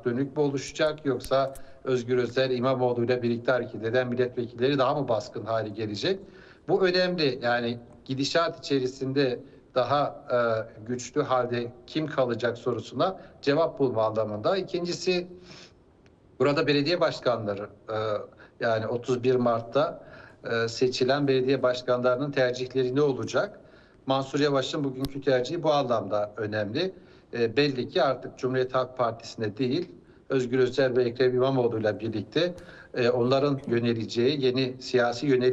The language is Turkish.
dönük mü oluşacak, yoksa Özgür Özel, İmamoğlu ile birlikte hareket eden milletvekilleri daha mı baskın hale gelecek? Bu önemli. Yani gidişat içerisinde daha güçlü halde kim kalacak sorusuna cevap bulma anlamında. İkincisi, burada belediye başkanları, yani 31 Mart'ta seçilen belediye başkanlarının tercihleri ne olacak? Mansur Yavaş'ın bugünkü tercihi bu anlamda önemli. Belli ki artık Cumhuriyet Halk Partisi'ne değil, Özgür Özel ve Ekrem İmamoğlu ile birlikte onların yöneleceği yeni siyasi yönelim